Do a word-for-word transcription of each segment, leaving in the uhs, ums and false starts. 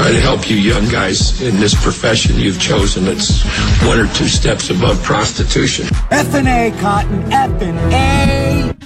try to help you young guys in this profession you've chosen. It's one or two steps above prostitution. F and A, Cotton, F and A.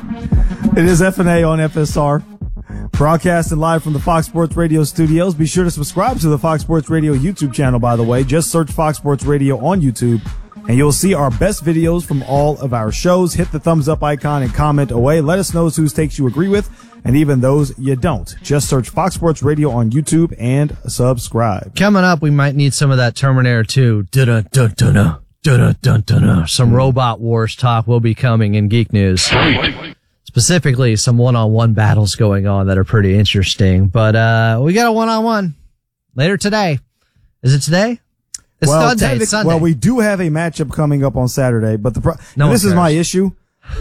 It is F and A on F S R. Broadcasting live from the Fox Sports Radio studios. Be sure to subscribe to the Fox Sports Radio YouTube channel, by the way. Just search Fox Sports Radio on YouTube, and you'll see our best videos from all of our shows. Hit the thumbs up icon and comment away. Let us know whose takes you agree with, and even those you don't. Just search Fox Sports Radio on YouTube and subscribe. Coming up, we might need some of that Terminator two. Dun-dun-dun-dun-dun. Dun-dun-dun-dun-dun. Some Robot Wars talk will be coming in Geek News. Specifically, some one-on-one battles going on that are pretty interesting. But uh we got a one-on-one later today. Is it today? It's well, Sunday. It's Sunday. Well, we do have a matchup coming up on Saturday, but the pro- no this cares. is my issue.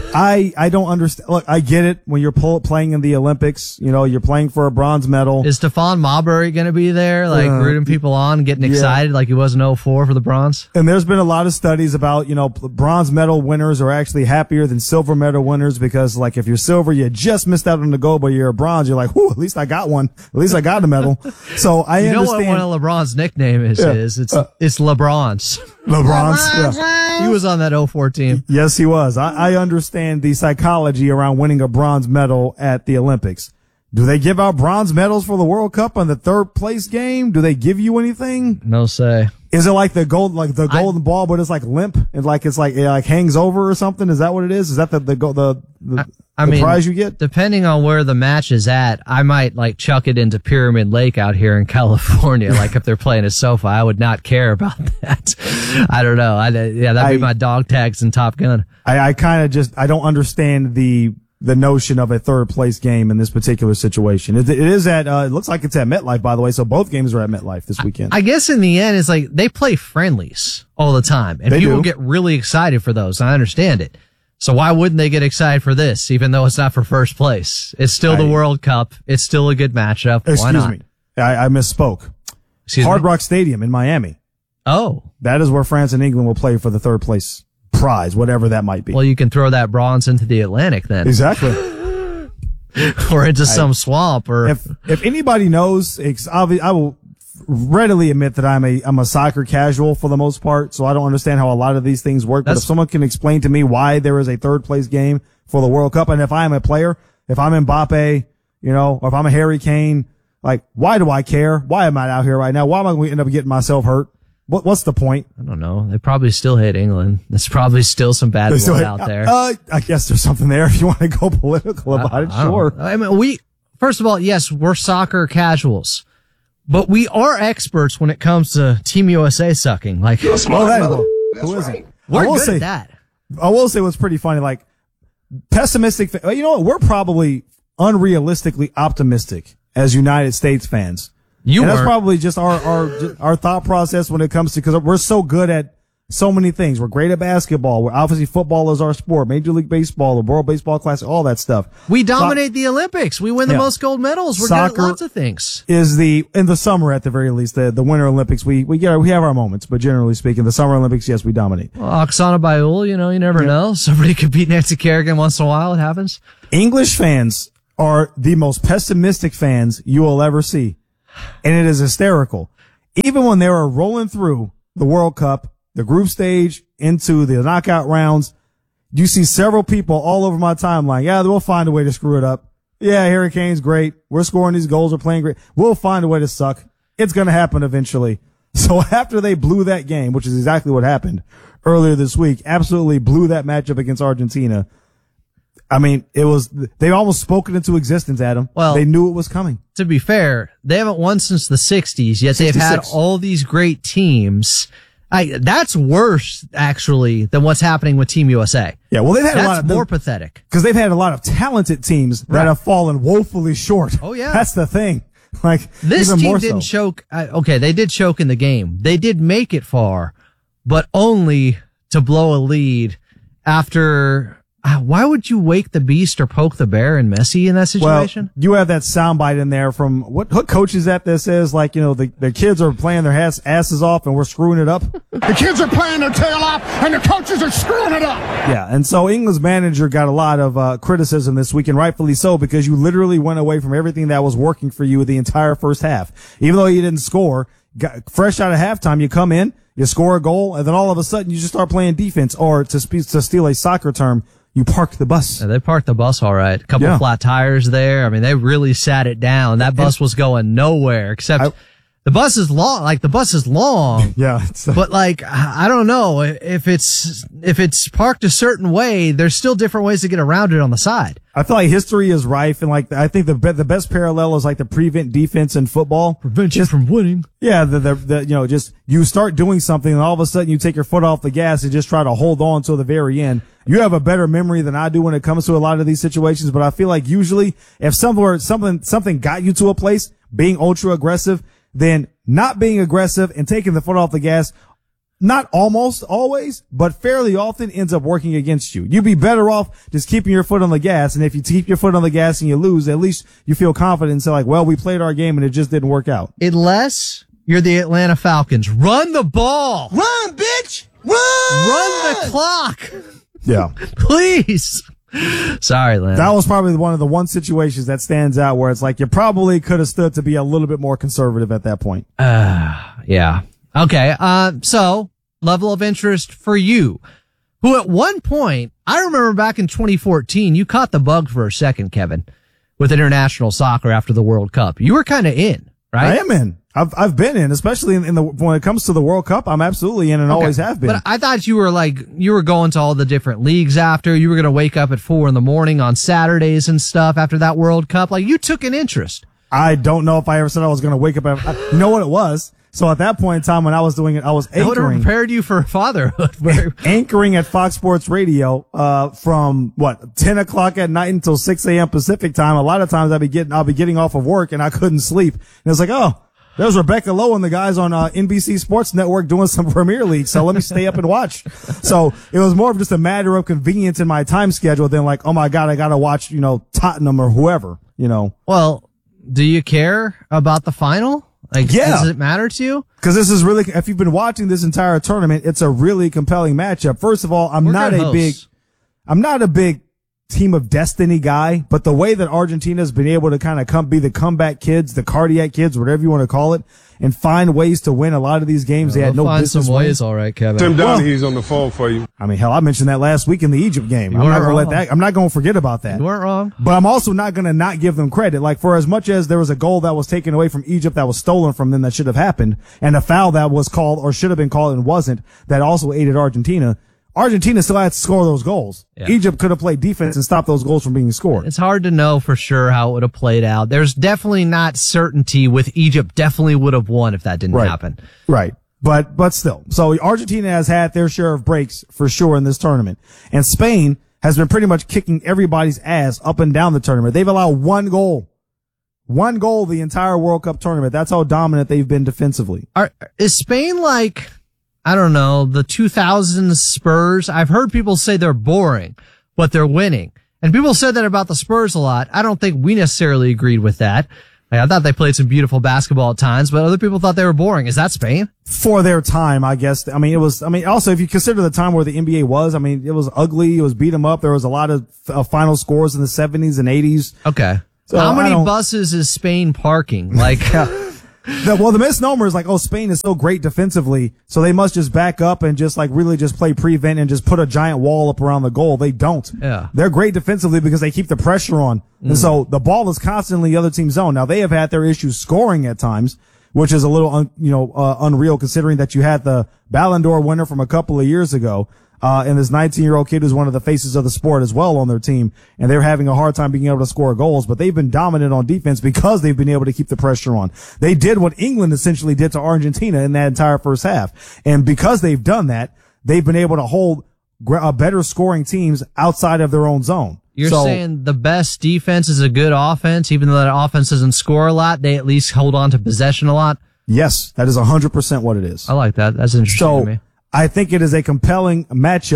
I I don't understand. Look, I get it when you're pull, playing in the Olympics. You know, you're playing for a bronze medal. Is Stephon Marbury going to be there, like uh, rooting people on, getting yeah. excited like he was in oh four for the bronze? And there's been a lot of studies about, you know, bronze medal winners are actually happier than silver medal winners because, like, if you're silver, you just missed out on the gold, but you're a bronze, you're like, whew, at least I got one. At least I got the medal. So I you understand. You know what one of LeBron's nickname is? Yeah. is It's uh, it's LeBron's. LeBron's. Yeah. He was on that oh four team. Yes, he was. I, I understand the psychology around winning a bronze medal at the Olympics. Do they give out bronze medals for the World Cup on the third place game? Do they give you anything? No say. Is it like the gold, like the golden I, ball, but it's like limp and like it's like it like hangs over or something? Is that what it is? Is that the the the, the, I, I the mean, prize you get? Depending on where the match is at, I might like chuck it into Pyramid Lake out here in California. Like if they're playing at SoFi, I would not care about that. I don't know. I, yeah, that'd be I, my dog tags in Top Gun. I, I kind of just I don't understand the. the notion of a third place game in this particular situation. It, it is at, uh, it looks like it's at MetLife, by the way. So both games are at MetLife this weekend. I guess in the end, it's like they play friendlies all the time and they people do. get really excited for those. I understand it. So why wouldn't they get excited for this, even though it's not for first place? It's still the I, World Cup. It's still a good matchup. Excuse why not? me. I, I misspoke. Excuse Hard me? Rock Stadium in Miami. Oh. That is where France and England will play for the third place prize, whatever that might be. Well, you can throw that bronze into the Atlantic then. Exactly. Or into I, some swamp, or if if anybody knows, it's obvious, I will readily admit that I'm a I'm a soccer casual for the most part, so I don't understand how a lot of these things work. But if someone can explain to me why there is a third place game for the World Cup, and if I am a player, if I'm Mbappe, you know, or if I'm a Harry Kane, like why do I care? Why am I out here right now? Why am I going to end up getting myself hurt? What, what's the point? I don't know. They probably still hate England. There's probably still some bad blood hate, out there. Uh, I guess there's something there if you want to go political about I, it. I sure. I mean, we, first of all, yes, we're soccer casuals, but we are experts when it comes to Team U S A sucking. Like, well, that, well, who isn't? Right. We're I will good say, at that. I will say what's pretty funny, like, pessimistic, you know what? We're probably unrealistically optimistic as United States fans. You and that's weren't. probably just our, our, our thought process when it comes to, cause we're so good at so many things. We're great at basketball. We're obviously football is our sport, Major League Baseball, the World Baseball Classic, all that stuff. We dominate so- the Olympics. We win the yeah. most gold medals. We're Soccer good at lots of things. Is the, in the summer at the very least, the, the Winter Olympics, we, we get, we have our moments, but generally speaking, the Summer Olympics, yes, we dominate. Well, Oksana Bayul, you know, you never yeah. know. Somebody could beat Nancy Kerrigan once in a while. It happens. English fans are the most pessimistic fans you will ever see. And it is hysterical. Even when they were rolling through the World Cup, the group stage, into the knockout rounds, you see several people all over my timeline. Yeah, we'll find a way to screw it up. Yeah, Harry Kane's great. We're scoring these goals. We're playing great. We'll find a way to suck. It's going to happen eventually. So after they blew that game, which is exactly what happened earlier this week, absolutely blew that matchup against Argentina. I mean, it was, they almost spoke it into existence, Adam. Well, they knew it was coming. To be fair, they haven't won since the sixties, yet they've had all these great teams. I, that's worse, actually, than what's happening with Team U S A. Yeah, well, they've had that's a lot of more pathetic. Because they've had a lot of talented teams that right. have fallen woefully short. Oh, yeah. That's the thing. Like, this even team more didn't so. choke. Uh, okay, they did choke in the game. They did make it far, but only to blow a lead after uh, why would you wake the beast or poke the bear in Messi in that situation? Well, you have that soundbite in there from what, what coach is that that says, like, you know, the, the kids are playing their ass, asses off and we're screwing it up. The kids are playing their tail off and the coaches are screwing it up. Yeah. And so England's manager got a lot of uh, criticism this week, and rightfully so, because you literally went away from everything that was working for you the entire first half. Even though you didn't score, got, fresh out of halftime, you come in, you score a goal, and then all of a sudden you just start playing defense, or to speak, to steal a soccer term, you parked the bus. Yeah, they parked the bus all right. A couple Yeah. flat tires there. I mean, they really sat it down. That bus was going nowhere, except I, the bus is long. Like, the bus is long. Yeah. It's, uh, But like, I don't know if it's, if it's parked a certain way, there's still different ways to get around it on the side. I feel like history is rife, and like I think the be- the best parallel is like the prevent defense in football. Prevent you from winning. Yeah, the, the the you know just you start doing something and all of a sudden you take your foot off the gas and just try to hold on till the very end. You have a better memory than I do when it comes to a lot of these situations, but I feel like usually if somewhere something something got you to a place, being ultra aggressive, then not being aggressive and taking the foot off the gas, not almost always, but fairly often ends up working against you. You'd be better off just keeping your foot on the gas. And if you keep your foot on the gas and you lose, at least you feel confident and say like, well, we played our game and it just didn't work out. Unless you're the Atlanta Falcons. Run the ball. Run, bitch! Run! Run the clock. Yeah. Please. Sorry, Lynn. That was probably one of the one situations that stands out where it's like you probably could have stood to be a little bit more conservative at that point. Uh, yeah. Okay. Uh, so level of interest for you, who at one point, I remember back in twenty fourteen, you caught the bug for a second, Kevin, with international soccer after the World Cup. You were kind of in, right? I am in. I've I've been in, especially in, in the when it comes to the World Cup. I'm absolutely in and Okay. always have been. But I thought you were like, you were going to all the different leagues after. You were going to wake up at four in the morning on Saturdays and stuff after that World Cup. Like, you took an interest. I don't know if I ever said I was going to wake up. At, I, you know what it was? So at that point in time when I was doing it, I was I would have anchoring, prepared you for fatherhood. Where- anchoring at Fox Sports Radio, uh, from what, ten o'clock at night until six a.m. Pacific time. A lot of times I'd be getting, I'll be getting off of work and I couldn't sleep. And it's like, oh, there's Rebecca Lowe and the guys on uh, N B C Sports Network doing some Premier League. So let me stay up and watch. So it was more of just a matter of convenience in my time schedule than like, oh my God, I got to watch, you know, Tottenham or whoever, you know. well, do you care about the final? Like, Yeah. does it matter to you? Cause this is really, if you've been watching this entire tournament, it's a really compelling matchup. First of all, I'm We're not good a hosts. big, I'm not a big team of destiny guy, but the way that Argentina's been able to kind of come, be the comeback kids, the cardiac kids, whatever you want to call it, and find ways to win a lot of these games they had no find business some winning. ways, all right, Kevin. Tim Well- Donaghy's on the phone for you. I mean, hell, I mentioned that last week in the Egypt game. You I'm not weren't going to let wrong. that, I'm not going to forget about that. You weren't wrong. But I'm also not going to not give them credit. Like, for as much as there was a goal that was taken away from Egypt that was stolen from them that should have happened, and a foul that was called or should have been called and wasn't, that also aided Argentina, Argentina still had to score those goals. Yeah. Egypt could have played defense and stopped those goals from being scored. It's hard to know for sure how it would have played out. There's definitely not certainty with Egypt definitely would have won if that didn't Right. happen. Right. But, but still. So Argentina has had their share of breaks for sure in this tournament. And Spain has been pretty much kicking everybody's ass up and down the tournament. They've allowed one goal. One goal the entire World Cup tournament. That's how dominant they've been defensively. Are, is Spain like, I don't know, the two thousand Spurs? I've heard people say they're boring, but they're winning. And people said that about the Spurs a lot. I don't think we necessarily agreed with that. Like, I thought they played some beautiful basketball at times, but other people thought they were boring. Is that Spain? For their time, I guess. I mean, it was, I mean, also if you consider the time where the N B A was, I mean, it was ugly. It was beat 'em up. There was a lot of uh, final scores in the seventies and eighties. Okay. So, How I many don't- buses is Spain parking? Like, The, well, the misnomer is like, oh, Spain is so great defensively, so they must just back up and just like really just play prevent and just put a giant wall up around the goal. They don't. Yeah. They're great defensively because they keep the pressure on. And so the ball is constantly the other team's zone. Now they have had their issues scoring at times, which is a little, un, you know, uh, unreal considering that you had the Ballon d'Or winner from a couple of years ago. Uh, and this nineteen year old kid who's one of the faces of the sport as well on their team. And they're having a hard time being able to score goals, but they've been dominant on defense because they've been able to keep the pressure on. They did what England essentially did to Argentina in that entire first half. And because they've done that, they've been able to hold gra- uh, better scoring teams outside of their own zone. you're So- saying the best defense is a good offense, even though that offense doesn't score a lot, they at least hold on to possession a lot? Yes, that is one hundred percent what it is. I like that. That's interesting to So me. I think it is a compelling matchup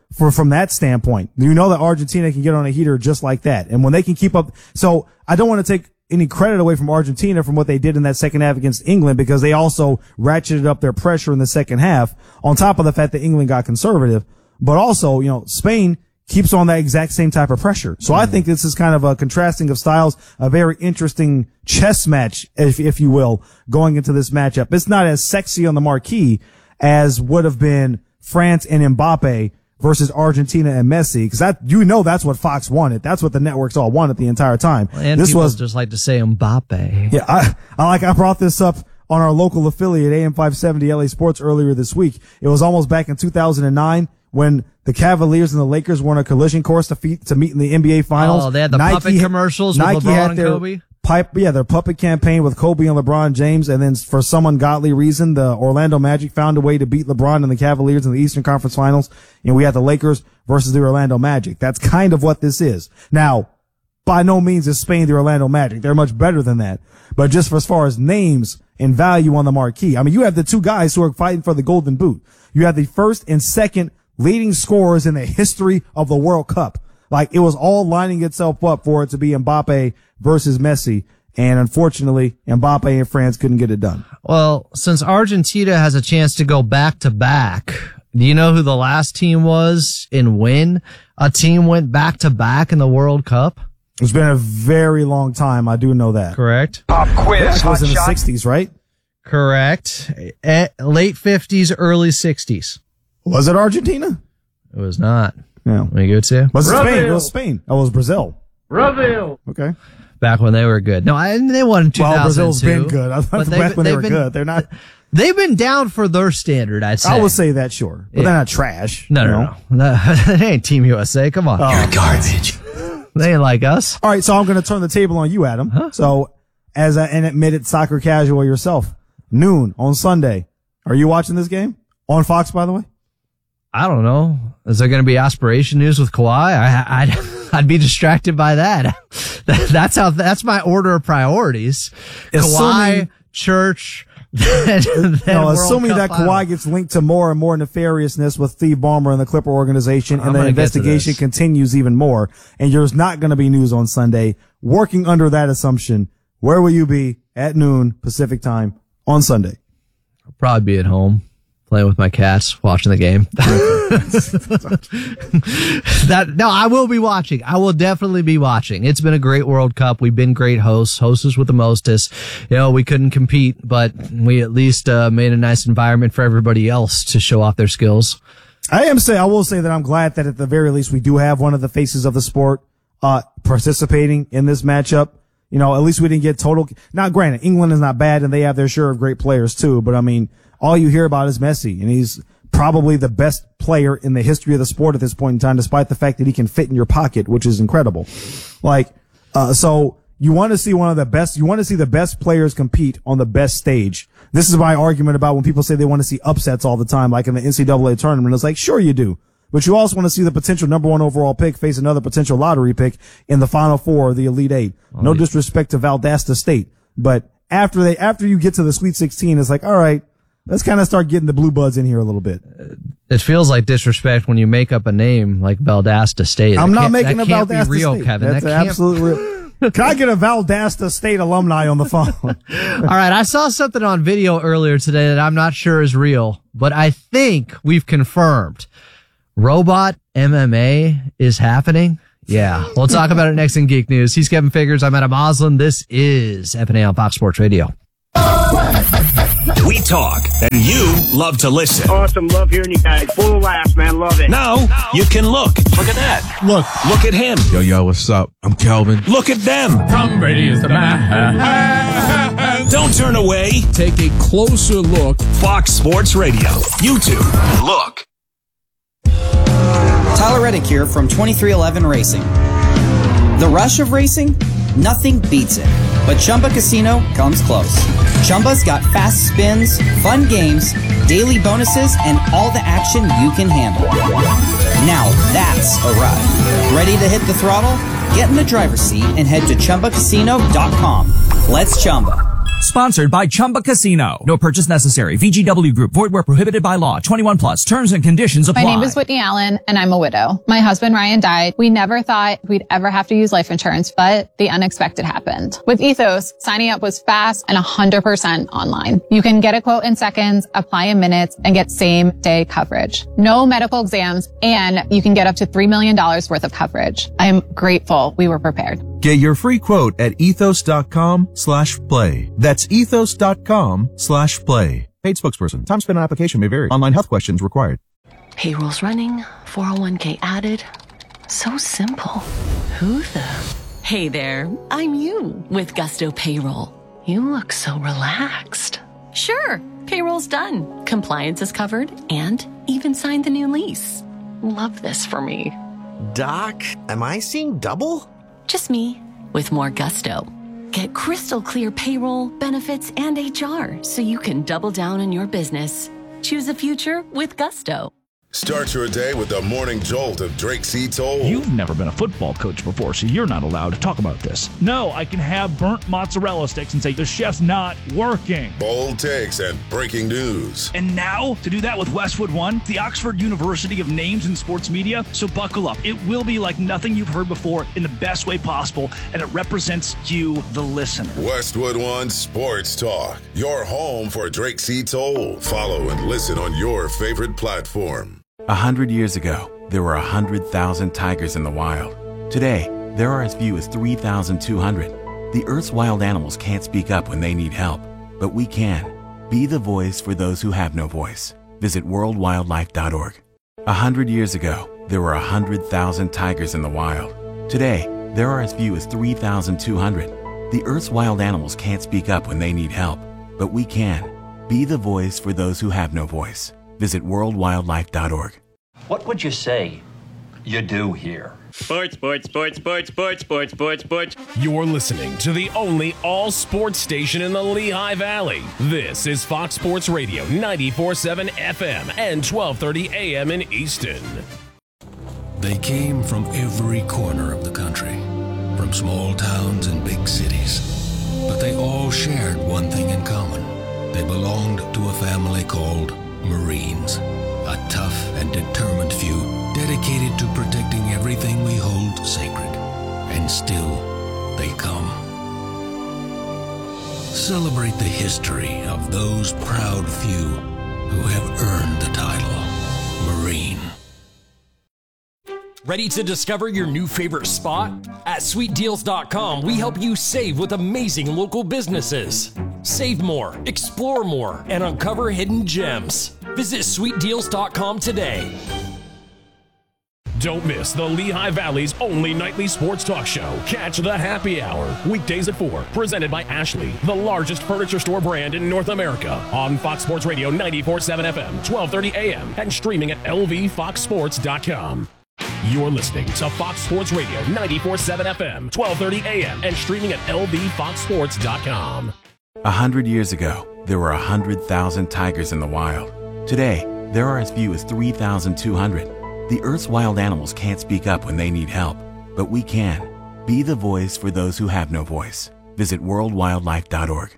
for, from that standpoint. You know that Argentina can get on a heater just like that. And when they can keep up, so I don't want to take any credit away from Argentina from what they did in that second half against England, because they also ratcheted up their pressure in the second half, on top of the fact that England got conservative. But also, you know, Spain keeps on that exact same type of pressure. So mm. I think this is kind of a contrasting of styles, a very interesting chess match, if, if you will, going into this matchup. It's not as sexy on the marquee as would have been France and Mbappe versus Argentina and Messi, because that, you know, that's what Fox wanted. That's what the networks all wanted the entire time. And this people was just like to say Mbappe. Yeah, I, I like, I brought this up on our local affiliate, A M five seventy L A Sports, earlier this week. It was almost back in two thousand nine when the Cavaliers and the Lakers were on a collision course to, feet, to meet in the N B A Finals. Oh, they had the Nike, puppet commercials with Nike LeBron had and their Kobe? Pipe, yeah, their puppet campaign with Kobe and LeBron James, and then for some ungodly reason, the Orlando Magic found a way to beat LeBron and the Cavaliers in the Eastern Conference Finals, and we had the Lakers versus the Orlando Magic. That's kind of what this is. Now, by no means is Spain the Orlando Magic. They're much better than that. But just for as far as names and value on the marquee, I mean, you have the two guys who are fighting for the Golden Boot. You have the first and second leading scorers in the history of the World Cup. Like, it was all lining itself up for it to be Mbappe versus Messi. And unfortunately, Mbappe and France couldn't get it done. Well, since Argentina has a chance to go back to back, do you know who the last team was in when a team went back to back in the World Cup? It's been a very long time. I do know that. Correct. Pop quiz. It was in the sixties, right? Correct. Eh, late fifties, early sixties. Was it Argentina? It was not. No. Let me go to. Was it Spain? It was Spain. Oh, it was Brazil. Brazil. Okay. Back when they were good. No, I, they won in two thousand two. Well, Brazil's been good. I thought back when they were been, good. They're not. They've been down for their standard, I'd say. I would say that, sure. But Yeah. they're not trash. No, you no, know? no. no. They ain't Team U S A. Come on. Oh. You're garbage. They ain't like us. All right, so I'm going to turn the table on you, Adam. Huh? So, as a, an admitted soccer casual yourself, noon on Sunday, are you watching this game? On Fox, by the way? I don't know. Is there going to be aspiration news with Kawhi? I, I'd, I'd be distracted by that. That's how, that's my order of priorities. Assuming- Kawhi, church, then, then No, World assuming Cup that final. Kawhi gets linked to more and more nefariousness with Steve Ballmer and the Clipper organization, I'm and the gonna get to investigation this. continues even more, and there's not going to be news on Sunday, working under that assumption, where will you be at noon Pacific time on Sunday? I'll probably be at home playing with my cats, watching the game. that no, I will be watching. I will definitely be watching. It's been a great World Cup. We've been great hosts, hostess with the mostest. You know, we couldn't compete, but we at least uh, made a nice environment for everybody else to show off their skills. I am say I will say that I'm glad that at the very least we do have one of the faces of the sport uh participating in this matchup. You know, at least we didn't get total. Now, granted, England is not bad and they have their share of great players too, but I mean, all you hear about is Messi, and he's probably the best player in the history of the sport at this point in time, despite the fact that he can fit in your pocket, which is incredible. Like, uh, so you want to see one of the best, you want to see the best players compete on the best stage. This is my argument about when people say they want to see upsets all the time, like in the N C double A tournament. It's like, sure you do. But you also want to see the potential number one overall pick face another potential lottery pick in the Final Four or the Elite Eight. No disrespect to Valdosta State, but after they, after you get to the Sweet sixteen, it's like, all right, let's kind of start getting the blue buds in here a little bit. It feels like disrespect when you make up a name like Valdosta State. I'm That not can't- making that a can't Valdosta be real, State. Kevin. That's that can't absolutely real. Can I get a Valdosta State alumni on the phone? All right, I saw something on video earlier today that I'm not sure is real, but I think we've confirmed robot M M A is happening. Yeah, we'll talk about it next in Geek News. He's Kevin Figures. I'm Adam Oslin. This is F and A on Fox Sports Radio. We talk, and you love to listen. Awesome. Love hearing you guys. Full of laughs, man. Love it. Now you can look. Look at that. Look. Look at him. Yo, yo, what's up? I'm Kelvin. Look at them. Tom Brady is the man. Don't turn away. Take a closer look. Fox Sports Radio. YouTube. Look. Tyler Reddick here from twenty-three eleven Racing. The rush of racing? Nothing beats it. But Chumba Casino comes close. Chumba's got fast spins, fun games, daily bonuses, and all the action you can handle. Now that's a ride. Ready to hit the throttle? Get in the driver's seat and head to Chumba Casino dot com. Let's Chumba. Sponsored by Chumba Casino. No purchase necessary. V G W Group. Void where prohibited by law. twenty-one plus. Terms and conditions apply. My name is Whitney Allen, and I'm a widow. My husband, Ryan, died. We never thought we'd ever have to use life insurance, but the unexpected happened. With Ethos, signing up was fast and one hundred percent online. You can get a quote in seconds, apply in minutes, and get same-day coverage. No medical exams, and you can get up to three million dollars worth of coverage. I am grateful we were prepared. Get your free quote at ethos.com slash play. That's ethos.com slash play. Paid spokesperson. Time spent on application may vary. Online health questions required. Payroll's running, four oh one k added. So simple. Who the? Hey there, I'm you with Gusto Payroll. You look so relaxed. Sure, payroll's done. Compliance is covered and even signed the new lease. Love this for me. Doc, am I seeing double? Just me, with more gusto. Get crystal clear payroll, benefits, and H R so you can double down on your business. Choose a future with Gusto. Start your day with the morning jolt of Drake C. Toll. You've never been a football coach before, so you're not allowed to talk about this. No, I can have burnt mozzarella sticks and say the chef's not working. Bold takes and breaking news. And now, to do that with Westwood One, the Oxford University of Names in Sports Media, so buckle up. It will be like nothing you've heard before in the best way possible, and it represents you, the listener. Westwood One Sports Talk, your home for Drake C. Toll. Follow and listen on your favorite platform. A hundred years ago, there were a hundred thousand tigers in the wild. Today, there are as few as three thousand two hundred. The Earth's wild animals can't speak up when they need help, but we can. Be the voice for those who have no voice. Visit world wildlife dot org. A hundred years ago, there were a hundred thousand tigers in the wild. Today, there are as few as three thousand two hundred. The Earth's wild animals can't speak up when they need help, but we can. Be the voice for those who have no voice. Visit world wildlife dot org. What would you say you do here? Sports, sports, sports, sports, sports, sports, sports, sports. You're listening to the only all-sports station in the Lehigh Valley. This is Fox Sports Radio, ninety-four point seven F M and twelve thirty A M in Easton. They came from every corner of the country, from small towns and big cities. But they all shared one thing in common. They belonged to a family called Marines, a tough and determined few dedicated to protecting everything we hold sacred. And still, they come. Celebrate the history of those proud few who have earned the title Marine. Ready to discover your new favorite spot? At sweet deals dot com, we help you save with amazing local businesses. Save more, explore more, and uncover hidden gems. Visit sweet deals dot com today. Don't miss the Lehigh Valley's only nightly sports talk show. Catch the Happy Hour, weekdays at four, presented by Ashley, the largest furniture store brand in North America, on Fox Sports Radio ninety-four point seven F M, twelve thirty A M, and streaming at L V fox sports dot com. You're listening to Fox Sports Radio ninety-four point seven F M, twelve thirty A M, and streaming at L V fox sports dot com. A hundred years ago, there were a hundred thousand tigers in the wild. Today, there are as few as three thousand two hundred. The Earth's wild animals can't speak up when they need help, but we can. Be the voice for those who have no voice. Visit world wildlife dot org.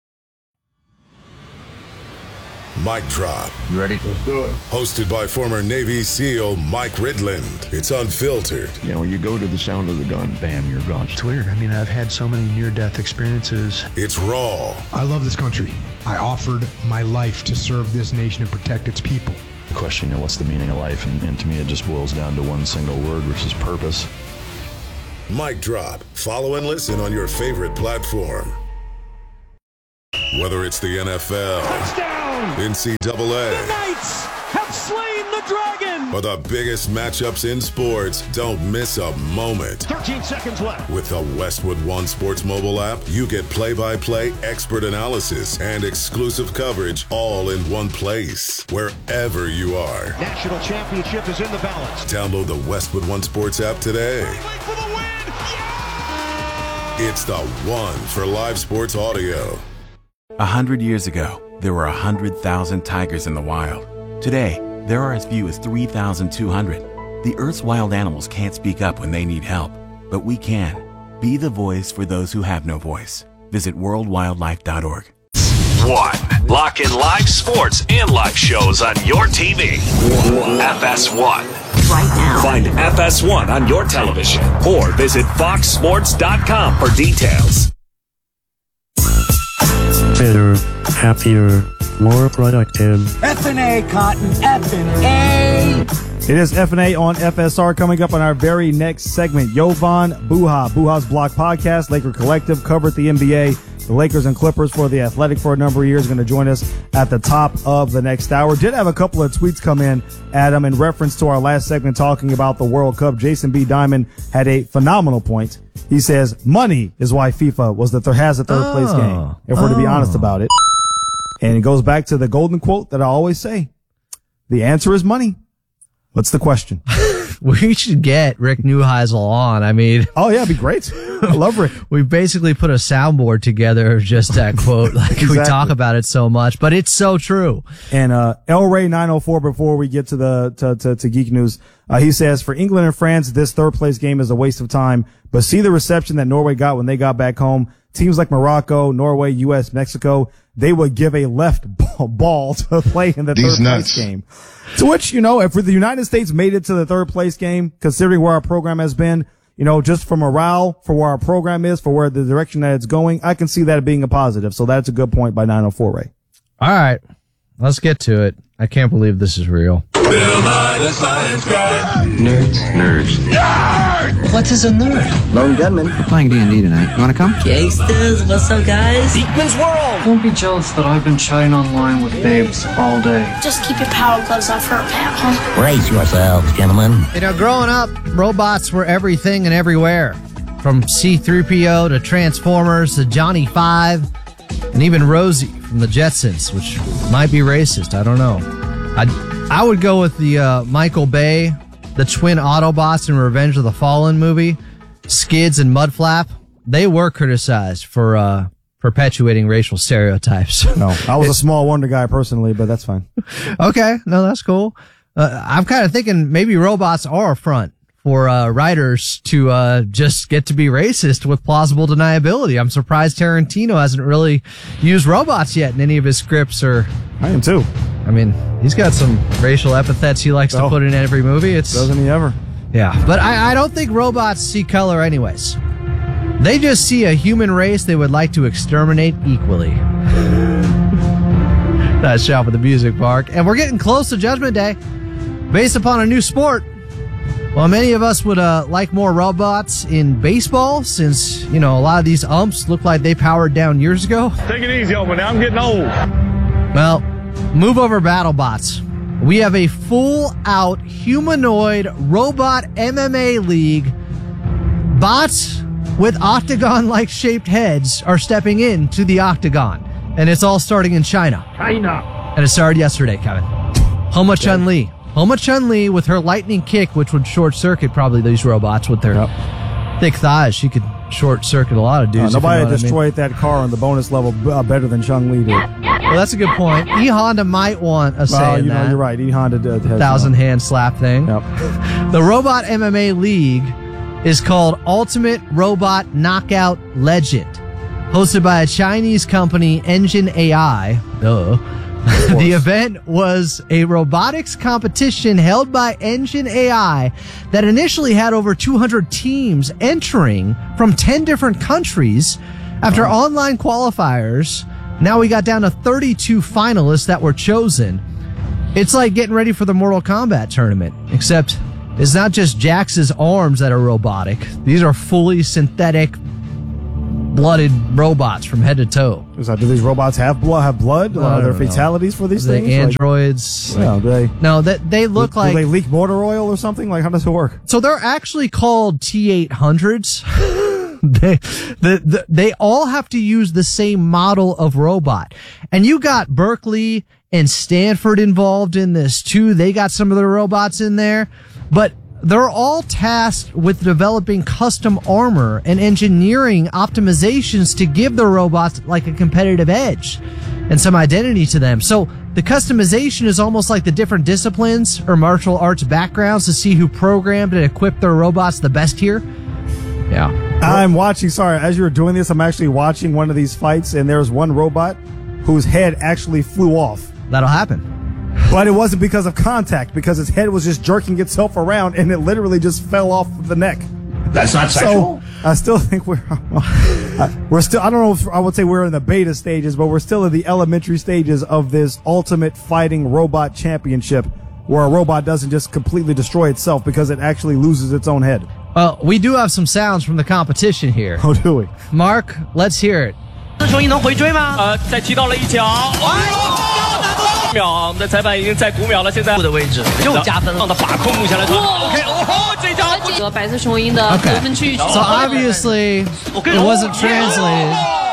Mic Drop. You ready? Let's do it. Hosted by former Navy SEAL Mike Ridland. It's unfiltered. You know, when you go to the sound of the gun, bam, you're gone. It's weird. I mean, I've had so many near-death experiences. It's raw. I love this country. I offered my life to serve this nation and protect its people. The question, you know, what's the meaning of life? And, and to me, it just boils down to one single word, which is purpose. Mic Drop. Follow and listen on your favorite platform. Whether it's the N F L, touchdown, N C double A, the Knights have slain the dragon, or the biggest matchups in sports, don't miss a moment. thirteen seconds left. With the Westwood One Sports mobile app, you get play-by-play expert analysis and exclusive coverage all in one place, wherever you are. National championship is in the balance. Download the Westwood One Sports app today. For the win. Yeah! It's the one for live sports audio. A hundred years ago, there were a hundred thousand tigers in the wild. Today, there are as few as three thousand two hundred. The Earth's wild animals can't speak up when they need help, but we can. Be the voice for those who have no voice. Visit world wildlife dot org. One. Lock in live sports and live shows on your T V. F S one. Right now. Find F S one on your television or visit fox sports dot com for details. Better, happier, more productive. F and A, Cotton. F and A. It is F and A on F S R coming up on our very next segment. Jovan Buha, Buha's Block Podcast, Laker Collective, covered the N B A, the Lakers and Clippers for The Athletic for a number of years, going to join us at the top of the next hour. Did have a couple of tweets come in, Adam, in reference to our last segment talking about the World Cup. Jason B. Diamond had a phenomenal point. He says, money is why FIFA was the th- has a third oh, place game, if we're oh. to be honest about it. And it goes back to the golden quote that I always say. The answer is money. What's the question? We should get Rick Neuheisel on. I mean, oh yeah, it'd be great. I love Rick. We basically put a soundboard together of just that quote. Like exactly. We talk about it so much, but it's so true. And uh El Ray nine oh four, before we get to the to to, to Geek News, uh, he says, for England and France, this third place game is a waste of time. But see the reception that Norway got when they got back home. Teams like Morocco, Norway, U S, Mexico, they would give a left ball to play in the These third nuts. place game. To which, you know, if the United States made it to the third place game, considering where our program has been, you know, just for morale, for where our program is, for where the direction that it's going, I can see that being a positive. So that's a good point by nine oh four, Ray. All right. Let's get to it. I can't believe this is real. Bill Nye, the science guy. Nerds. Nerds. Nerd! What is a nerd? Lone gunman. We're playing D and D tonight. You want to come? Gangsters, what's up, guys? Beekman's World! Don't be jealous that I've been chatting online with babes all day. Just keep your power gloves off her, pal. Brace yourselves, gentlemen. You know, growing up, robots were everything and everywhere. From C three P O to Transformers to Johnny Five, and even Rosie from the Jetsons, which might be racist. I don't know. I I would go with the uh, Michael Bay, the twin Autobots in Revenge of the Fallen movie, Skids and Mudflap. They were criticized for uh, perpetuating racial stereotypes. No, I was a small wonder guy personally, but that's fine. Okay, no, that's cool. Uh, I'm kind of thinking maybe robots are a front for uh, writers to uh, just get to be racist with plausible deniability. I'm surprised Tarantino hasn't really used robots yet in any of his scripts. Or I am too. I mean, he's got some racial epithets he likes oh, to put in every movie. It's doesn't he ever? Yeah, but I, I don't think robots see color anyways. They just see a human race they would like to exterminate equally. That's Shop at the Music Park. And we're getting close to Judgment Day. Based upon a new sport. Well, many of us would uh, like more robots in baseball since, you know, a lot of these umps look like they powered down years ago. Take it easy over now. I'm getting old. Well, move over BattleBots. We have a full-out humanoid robot M M A league. Bots with octagon-like shaped heads are stepping into the octagon. And it's all starting in China. China. And it started yesterday, Kevin. Homa Chun-Li. Homa Chun-Li with her lightning kick, which would short-circuit probably these robots with their yep. thick thighs. She could short-circuit a lot of dudes. No, nobody you know destroyed I mean. that car on the bonus level uh, better than Chun-Li did. Well, that's a good point. E-Honda might want a say well, in you know, that. You're right. E-Honda did. Thousand-hand slap thing. Yep. The Robot M M A League is called Ultimate Robot Knockout Legend. Hosted by a Chinese company, Engine A I. Duh. The event was a robotics competition held by Engine A I that initially had over two hundred teams entering from ten different countries. After oh. online qualifiers, now we got down to thirty-two finalists that were chosen. It's like getting ready for the Mortal Kombat tournament, except it's not just Jax's arms that are robotic. These are fully synthetic, blooded robots from head to toe. So do these robots have blood? Have blood? Are there fatalities for these are things? They androids? Like, like, no, they no. That they look do, like. Do they leak motor oil or something? Like, how does it work? So they're actually called T eight hundreds. they, the, the, they all have to use the same model of robot, and you got Berkeley and Stanford involved in this too. They got some of their robots in there, but they're all tasked with developing custom armor and engineering optimizations to give the robots like a competitive edge and some identity to them. So the customization is almost like the different disciplines or martial arts backgrounds to see who programmed and equipped their robots the best here. Yeah. I'm watching, sorry, as you were doing this, I'm actually watching one of these fights, and there's one robot whose head actually flew off. That'll happen. But it wasn't because of contact, because his head was just jerking itself around, and it literally just fell off the neck. That's not sexual. So I still think we're we're still. I don't know if I would say we're in the beta stages, but we're still in the elementary stages of this Ultimate Fighting Robot Championship, where a robot doesn't just completely destroy itself because it actually loses its own head. Well, we do have some sounds from the competition here. Oh, do we? Mark, let's hear it. 球你能回追吗？呃，再踢到了一脚，哎，秒的裁判已经在鼓秒了，现在的位置又加分了，让他把控目前来说 ，OK， 哦，这脚这个白色雄鹰的得分区域。 So obviously it wasn't translated,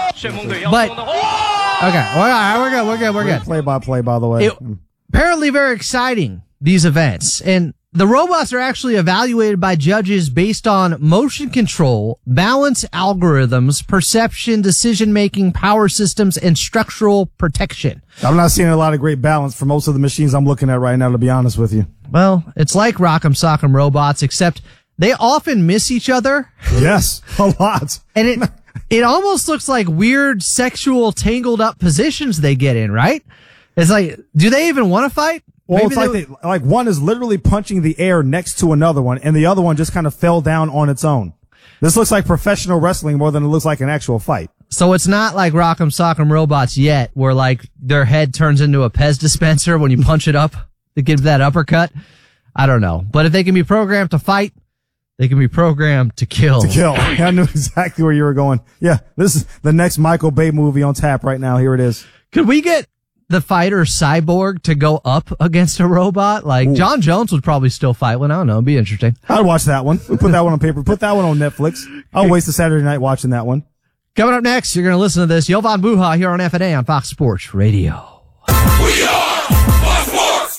but okay, all right, we're good, we're good, we're good. Play by play, by the way. It, apparently very exciting, these events, and the robots are actually evaluated by judges based on motion control, balance algorithms, perception, decision-making, power systems, and structural protection. I'm not seeing a lot of great balance for most of the machines I'm looking at right now, to be honest with you. Well, it's like Rock'em Sock'em Robots, except they often miss each other. Yes, a lot. And it it almost looks like weird sexual tangled up positions they get in, right? It's like, do they even want to fight? Well, Maybe it's like they, they, like one is literally punching the air next to another one, and the other one just kind of fell down on its own. This looks like professional wrestling more than it looks like an actual fight. So it's not like Rock'em Sock'em Robots yet, where like their head turns into a Pez dispenser when you punch it up to give that uppercut. I don't know. But if they can be programmed to fight, they can be programmed to kill. To kill. I knew exactly where you were going. Yeah, this is the next Michael Bay movie on tap right now. Here it is. Could we get the fighter Cyborg to go up against a robot? Like, ooh. John Jones would probably still fight one. I don't know. It'd be interesting. I'd watch that one. We'll put that one on paper. Put that one on Netflix. I'll waste a Saturday night watching that one. Coming up next, you're going to listen to this. Jovan Buha here on F N A on Fox Sports Radio. We are Fox Sports.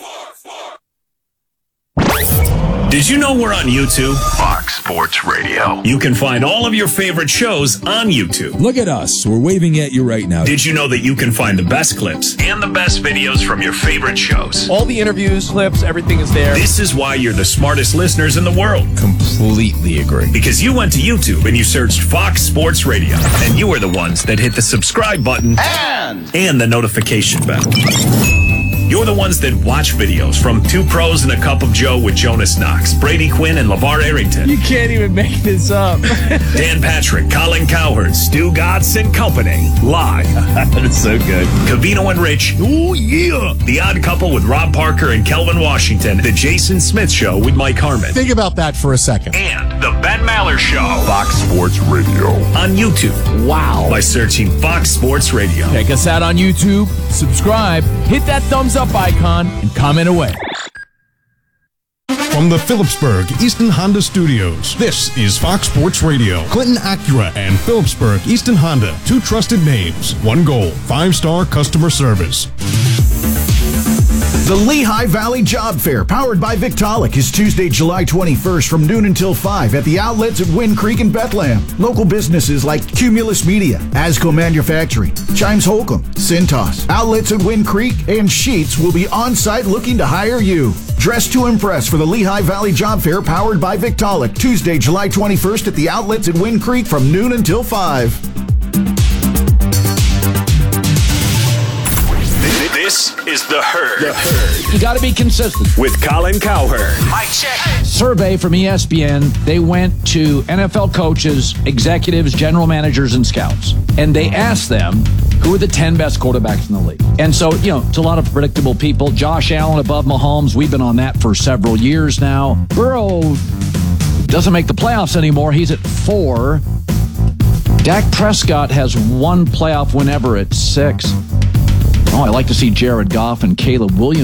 Did you know we're on YouTube? Fox Sports Radio. You can find all of your favorite shows on YouTube. Look at us. We're waving at you right now. Did you know that you can find the best clips and the best videos from your favorite shows? All the interviews, clips, everything is there. This is why you're the smartest listeners in the world. Completely agree. Because you went to YouTube and you searched Fox Sports Radio. And you are the ones that hit the subscribe button and, and the notification bell. You're the ones that watch videos from Two Pros and a Cup of Joe with Jonas Knox, Brady Quinn, and LeVar Arrington. You can't even make this up. Dan Patrick, Colin Cowherd, Stu Godson and Company. Live. That's so good. Cavino and Rich. Oh, yeah. The Odd Couple with Rob Parker and Kelvin Washington. The Jason Smith Show with Mike Harmon. Think about that for a second. And The Ben Maller Show. Fox Sports Radio. On YouTube. Wow. By searching Fox Sports Radio. Check us out on YouTube. Subscribe. Hit that thumbs up icon and comment away. From the Phillipsburg Easton Honda Studios, this is Fox Sports Radio. Clinton Acura and Phillipsburg Easton Honda, two trusted names, one goal, five-star customer service. The Lehigh Valley Job Fair, powered by Victaulic, is Tuesday, July twenty-first from noon until five at the outlets at Wind Creek in Bethlehem. Local businesses like Cumulus Media, Asco Manufacturing, Chimes Holcomb, Cintas, outlets at Wind Creek, and Sheets will be on site looking to hire you. Dress to impress for the Lehigh Valley Job Fair, powered by Victaulic, Tuesday, July twenty-first at the outlets at Wind Creek from noon until five. This is The Herd. The Herd. You got to be consistent. With Colin Cowherd. Mike check. Survey from E S P N. They went to N F L coaches, executives, general managers, and scouts. And they asked them, who are the ten best quarterbacks in the league? And so, you know, it's a lot of predictable people. Josh Allen above Mahomes. We've been on that for several years now. Burrow doesn't make the playoffs anymore. He's at four. Dak Prescott has one playoff win ever at six. Oh, I like to see Jared Goff and Caleb Williams